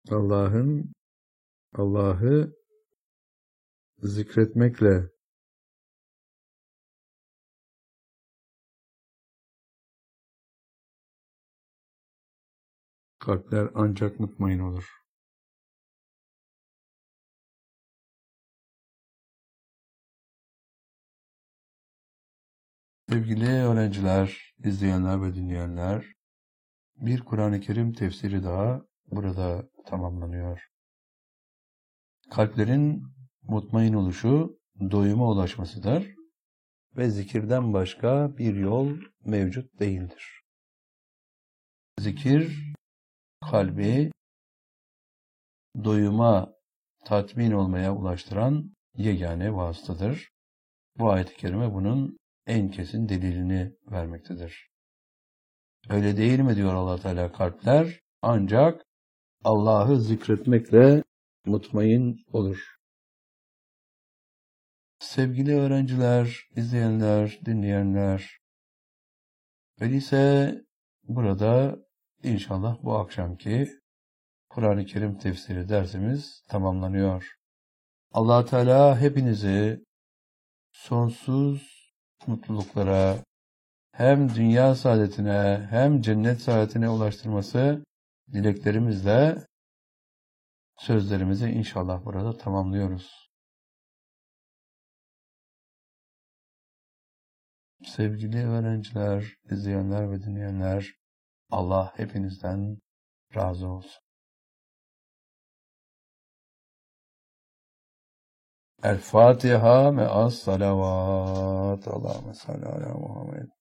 Allah'ı zikretmekle kalpler ancak mutmain olur. Sevgili öğrenciler, izleyenler ve dinleyenler, bir Kur'an-ı Kerim tefsiri daha burada tamamlanıyor. Kalplerin mutmain oluşu doyuma ulaşmasıdır ve zikirden başka bir yol mevcut değildir. Zikir, kalbi doyuma, tatmin olmaya ulaştıran yegane vasıtadır. Bu ayet-i kerime bunun en kesin delilini vermektedir. Öyle değil mi diyor Allah Teala, kalpler ancak Allah'ı zikretmekle mutmain olur. Sevgili öğrenciler, izleyenler, dinleyenler, öyleyse burada inşallah bu akşamki Kur'an-ı Kerim tefsiri dersimiz tamamlanıyor. Allah Teala hepinizi sonsuz mutluluklara, hem dünya saadetine hem cennet saadetine ulaştırması dileklerimizle sözlerimizi inşallah burada tamamlıyoruz. Sevgili öğrenciler, izleyenler ve dinleyenler, Allah hepinizden razı olsun. El Fatiha me'as salavat. Allahümme salli ala Muhammed.